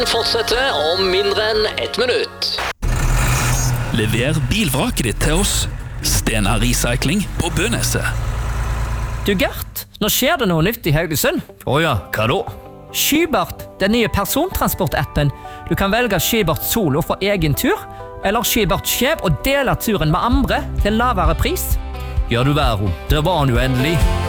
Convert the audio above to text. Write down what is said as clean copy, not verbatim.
Fortsetter om mindre enn 1 minutt. Lever bilvraket ditt til oss. Stena Recycling på Bøneset. Du Gert, nå skjer det noe nytt i Haugesund. Åja, hva da? Skybart, den nye persontransportappen. Du kan velge Skybart solo for egen tur, eller Skybart Skjev og dele turen med andre til lavere pris. Ja du væro, der var han jo endelig.